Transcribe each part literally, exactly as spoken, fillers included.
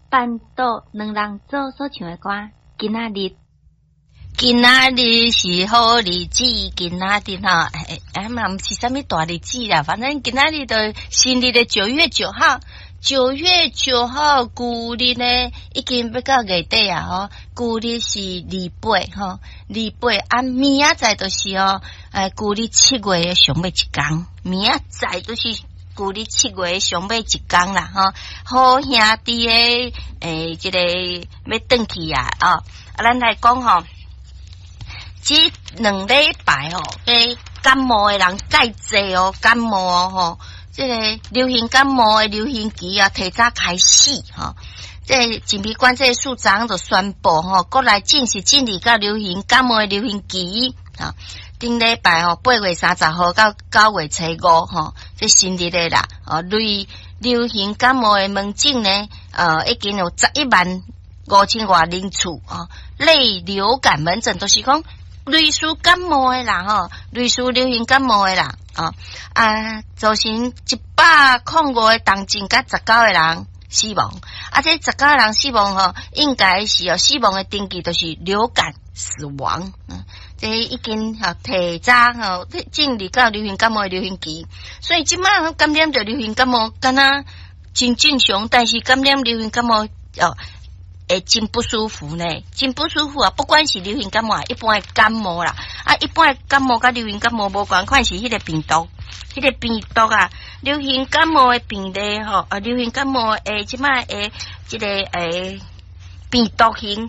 办到两人做所唱的歌，今仔日， 今仔日是好日子，今仔日哈，哎哎嘛，唔是啥物大日子啦，反正今仔日的新历的九月九号，九月九号，旧历呢已经要到月底啊吼，旧历是二八吼，二八啊，明仔载就是哦，哎，旧历七月的上尾一天，明仔载就是旧历七月的上尾一天啦吼，好兄弟的诶，这个要转去啊哦，啊，咱来讲吼。这两礼拜吼，诶，感冒的人介济哦，感冒哦吼，这个流行感冒的流行期啊，提早开始吼。这疾病管制署长就宣布吼，国内正式进入到流行感冒的流行期啊。顶礼拜吼，八月三十号到九月初五吼，这新日的啦，哦，类流行感冒的门诊呢，呃，已经有十一万五千多人次啊。类流感门诊都是讲。类似感冒的啦吼，类似流行感冒的啦，哦啊，造成一百零五个重症甲十九个人死亡，啊，这十九个人死亡吼，应该是哦死亡的登记都是流感死亡，嗯，这已经吼提早吼进入到流行感冒的流行期，所以即摆感染着流行感冒，敢若真正常，但是感染流行感冒哦。会真不舒服呢，真不舒服啊！不管是流行感冒，一般的感冒啦，啊，一般的感冒甲流行感冒无共款，是迄个病毒，迄个病毒啊，流行感冒的病例吼，啊，流行感冒诶，即摆诶，即个诶病毒型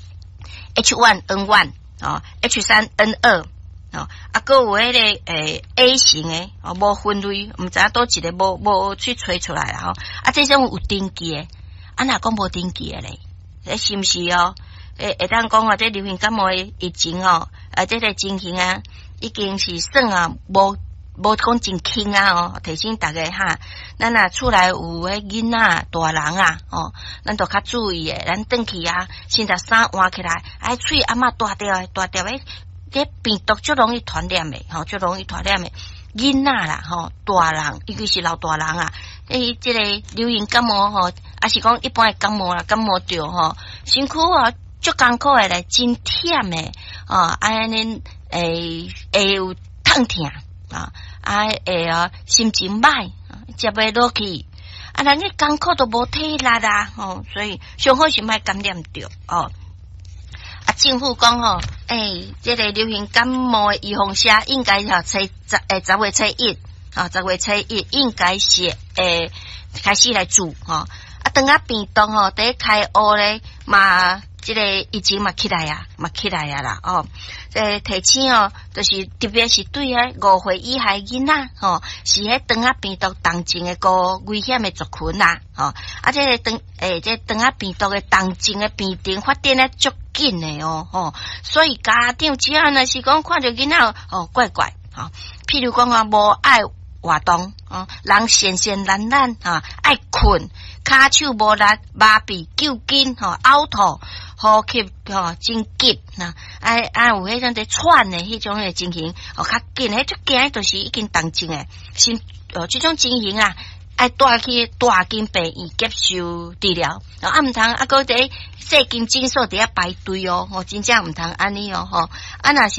H 一 N 一 哦 ，H 三 N 二哦，啊，个有迄个诶 A 型诶，哦，无分类，毋知影倒一个无无去吹出来啦吼，啊，这种有登记诶，啊，若讲无登记诶咧？诶，是毋是哦？诶，会当讲哦，这流行感冒的疫情哦，啊，这个情形啊，已经是算啊，无无讲真轻啊哦。提醒大家哈，咱若厝内有迄囡仔、大人啊哦，咱都较注意诶。咱转去啊，先把衫换起来，哎，喙阿妈大条诶，大条诶，这病毒最容易传染诶，吼，最容易传染诶。囡仔啦，吼，大人，尤其是老大人啊，诶，即个流行感冒吼，还是讲一般的感冒啦，感冒着吼，身躯哦，足艰苦诶咧，真忝诶，哦，安尼诶会有痛痛啊，啊会哦心情歹，食袂落去，啊，人个艰苦都无体力啊，吼，所以上好是莫感染着哦。啊，政府讲吼，诶，这个流行感冒的预防车应该吼，初十诶十月初一，啊，十月初一应该是诶开始来做吼。啊，当啊病毒吼，第一开学咧嘛，这个疫情嘛起来啊，嘛起来啊啦哦。这提醒哦，就是特别是对迄五岁以下囡仔吼，是迄当啊病毒重症的个危险的族群啦，吼。啊，这个当诶，这当啊病毒的重症的病情发展咧足紧的哦，吼。所以家长只要若是讲看着囡仔哦怪怪，吼，譬如讲啊无爱活动，哦，人闲闲懒懒啊，爱困，骹手无力，麻痹、揪筋，吼，呕吐。呼吸吼真急呐，啊啊有迄种在喘的迄种的情形，哦较紧，迄足惊就是已经重症诶，心哦这种情形啊，爱带去大间病院接受治疗，啊毋通啊，搁伫细间诊所伫遐排队哦，哦真正毋通安尼哦，吼，啊若是。